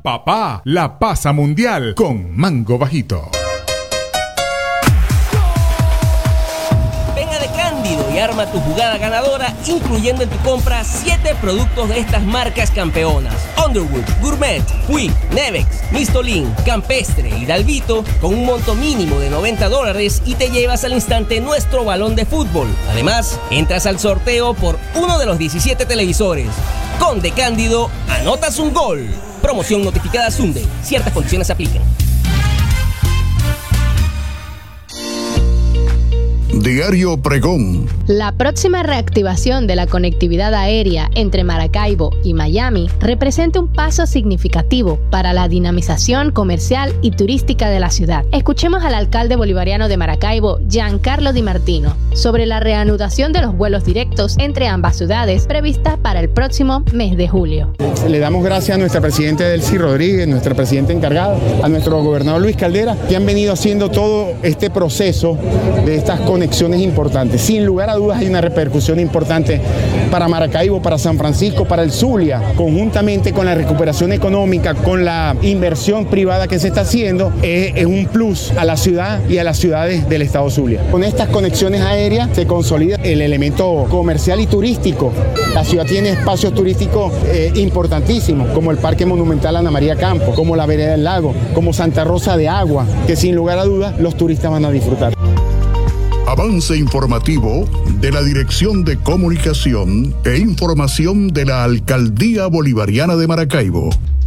Papá la pasa mundial con Mango Bajito. Ven a De Cándido y arma tu jugada ganadora, incluyendo en tu compra 7 productos de estas marcas campeonas: Underwood, Gourmet, Puig, Nevex, Mistolin, Campestre y Dalvito, con un monto mínimo de $90 y te llevas al instante nuestro balón de fútbol. Además, entras al sorteo por uno de los 17 televisores. Con De Cándido, anotas un gol. Promoción notificada Sunday. Ciertas condiciones se aplican. Diario Pregón. La próxima reactivación de la conectividad aérea entre Maracaibo y Miami representa un paso significativo para la dinamización comercial y turística de la ciudad. Escuchemos al alcalde bolivariano de Maracaibo, Giancarlo Di Martino, sobre la reanudación de los vuelos directos entre ambas ciudades previstas para el próximo mes de julio. Le damos gracias a nuestra presidenta Delcy Rodríguez, nuestra presidenta encargada, a nuestro gobernador Luis Caldera, que han venido haciendo todo este proceso de estas conexiones importantes. Sin lugar a dudas hay una repercusión importante para Maracaibo, para San Francisco, para el Zulia, conjuntamente con la recuperación económica, con la inversión privada que se está haciendo, es un plus a la ciudad y a las ciudades del estado Zulia. Con estas conexiones aéreas se consolida el elemento comercial y turístico. La ciudad tiene espacios turísticos importantísimos, como el Parque Monumental Ana María Campos, como la Vereda del Lago, como Santa Rosa de Agua, que sin lugar a dudas los turistas van a disfrutar. Avance informativo de la Dirección de Comunicación e Información de la Alcaldía Bolivariana de Maracaibo.